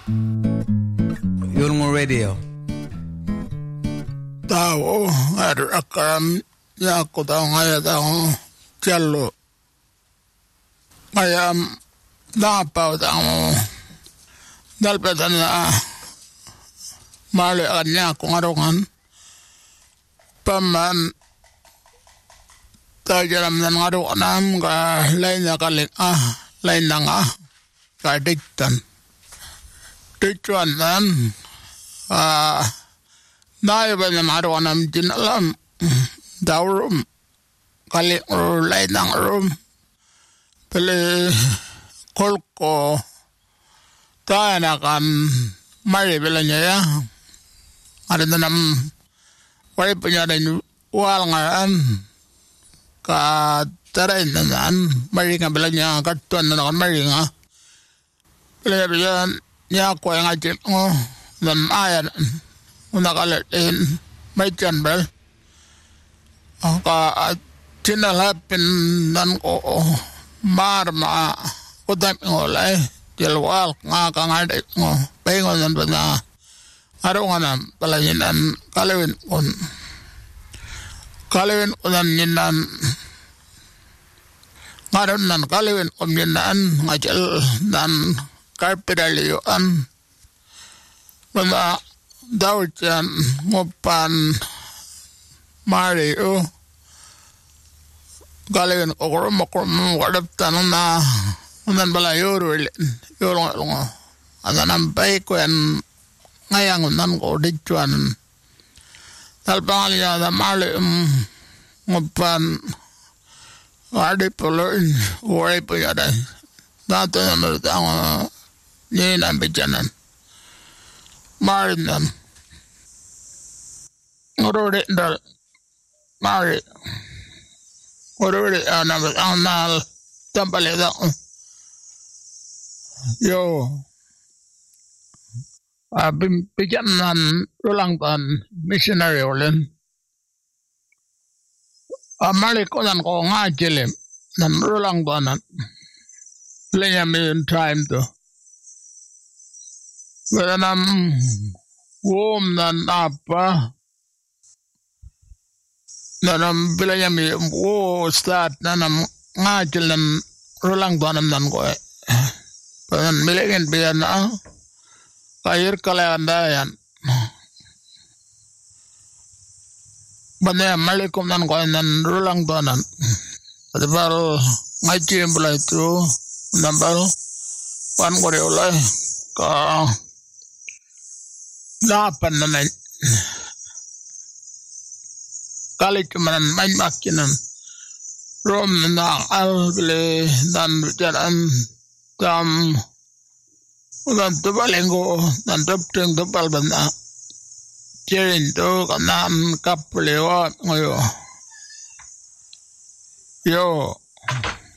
Yulngu Radio. Tao akan aku tahu ngaya tahu jallo ngayam napa tahu dalpetan na mali anya aku ngarongan paman tajaram dan ngarongan ka lainnya kalik lain nga ka diktan diktan dan Naya ba na maroon din alam daurum kali lain ng room pala kolko tayo na kan mari pala niya ya ada na nam wala pa niya rin wala ngayon ka tarayin na naan mari nga pala niya katuan na nakan mari nga pala niya ko yung ajit mo dan ayan unakalatin may channel ka tinalapin nan ko marma udam ngolay jelwal nga kangadik ngo pengon nan bana arungan palayinan kalawin unan ninan ngaron nan kalawin ninan ngajel nan karpidaliyoan bana Daujan ngopan Mario Galin okrom wadaptan na unan bala yorong anan bay ko en ngayang unan ko dichuan talpangalya da mali ngopan adipolo wari po yada dato na mertang ninan bijanan Marinan Ngorode dal Mari Ngorode anabas anal tampale da yo bijanan ulang tan missionary ulen amali ko nan ko ngajele nan ulang tanan leyamin time to Wadanam wom nan apa nanam bilanya mi wo start nanam ngajil nan rulang banam nan ko pan milegen bian kair kalayan bane malikum nan ko nan rulang banan adabal ngaji bulai tu nambal pan gore ulai ka Lapan na kali cuman main makinan rom na albele dan jalan tam udan tubalengo dan tupting tupal banda jerin to kanan kaplewa ngoyo yo